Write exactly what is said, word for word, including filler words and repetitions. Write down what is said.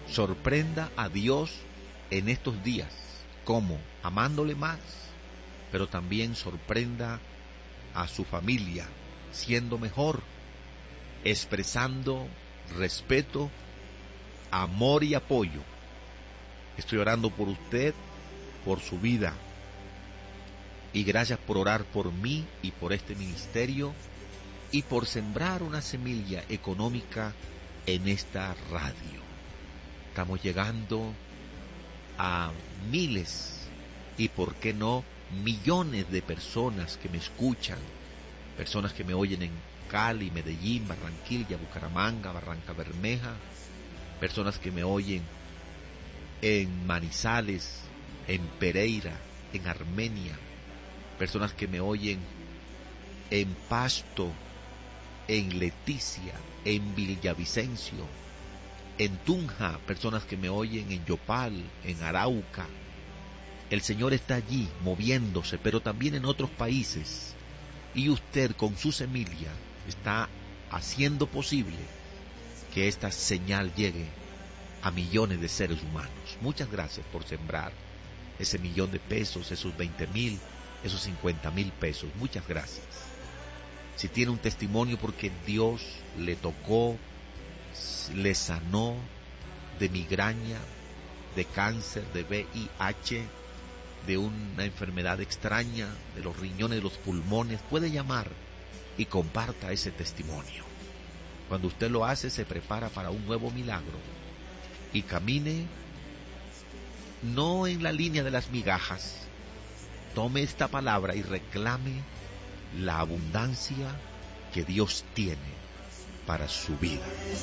Sorprenda a Dios en estos días. ¿Cómo? Amándole más, pero también sorprenda a su familia siendo mejor, expresando respeto, amor y apoyo. Estoy orando por usted, por su vida, y gracias por orar por mí y por este ministerio y por sembrar una semilla económica en esta radio. Estamos llegando a miles y por qué no millones de personas que me escuchan, personas que me oyen en Cali, Medellín, Barranquilla, Bucaramanga, Barranca Bermeja, personas que me oyen en Manizales, en Pereira, en Armenia, personas que me oyen en Pasto, en Leticia, en Villavicencio, en Tunja, personas que me oyen en Yopal, en Arauca. El Señor está allí moviéndose, pero también en otros países. Y usted con su semilla está haciendo posible que esta señal llegue a millones de seres humanos. Muchas gracias por sembrar ese millón de pesos, esos veinte mil, esos cincuenta mil pesos. Muchas gracias. Si tiene un testimonio porque Dios le tocó, le sanó de migraña, de cáncer, de V I H, de una enfermedad extraña, de los riñones, de los pulmones, puede llamar y comparta ese testimonio. Cuando usted lo hace, se prepara para un nuevo milagro y camine no en la línea de las migajas. Tome esta palabra y reclame la abundancia que Dios tiene para su vida.